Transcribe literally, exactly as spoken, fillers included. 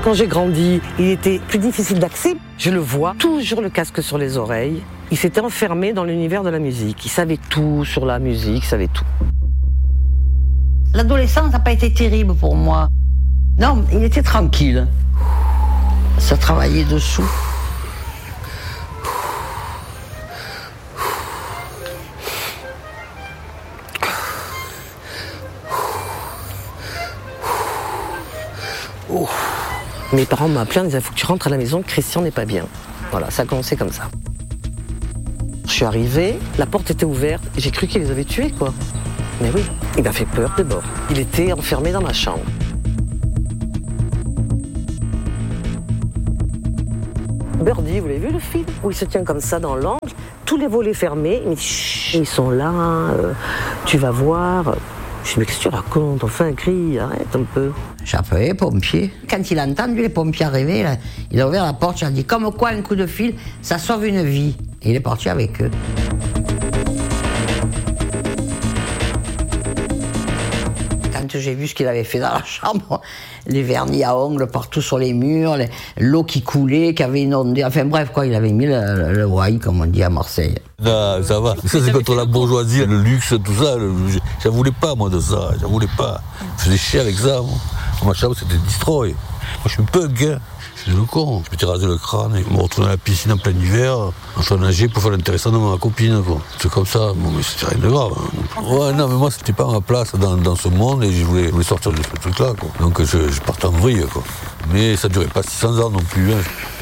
Quand j'ai grandi, il était plus difficile d'accès. Je le vois, toujours le casque sur les oreilles. Il s'était enfermé dans l'univers de la musique. Il savait tout sur la musique, il savait tout. L'adolescence n'a pas été terrible pour moi. Non, il était tranquille. Ça travaillait dessous. Oh. Mes parents m'ont appelé en disant « il faut que tu rentres à la maison, Christian n'est pas bien ». Voilà, ça a commencé comme ça. Je suis arrivée, la porte était ouverte, et j'ai cru qu'il les avait tués, quoi. Mais oui, il m'a fait peur d'abord. Il était enfermé dans ma chambre. Birdie, vous l'avez vu le film? Où il se tient comme ça dans l'angle, tous les volets fermés, il me dit « chut, ils sont là, euh, tu vas voir ». Je dis, mais qu'est-ce que tu racontes? Enfin, crie, arrête un peu. J'ai appelé les pompiers. Quand il a entendu les pompiers arriver, là, il a ouvert la porte, il a dit, comme quoi un coup de fil, ça sauve une vie. Et il est parti avec eux. Quand j'ai vu ce qu'il avait fait dans la chambre, les vernis à ongles partout sur les murs, les, l'eau qui coulait, qui avait inondé, enfin bref, quoi, il avait mis le, le, le why, comme on dit à Marseille. Non, ça va. Ça, c'est contre la bourgeoisie, le luxe, tout ça. Le, j'en voulais pas, moi, de ça. J'en voulais pas. Je faisais chier avec ça, moi. Ma chambre, c'était destroy. Moi, je suis punk, hein. Je suis le con. Je m'étais rasé le crâne et je me retrouvais à la piscine en plein hiver, en train de nager pour faire l'intéressant de ma copine, quoi. C'est comme ça. Bon, mais c'était rien de grave. Hein. Ouais, non, mais moi, c'était pas ma place dans, dans ce monde et je voulais, je voulais sortir de ce truc-là, quoi. Donc, je, je partais en vrille, quoi. Mais ça durait pas six cents ans non plus, hein.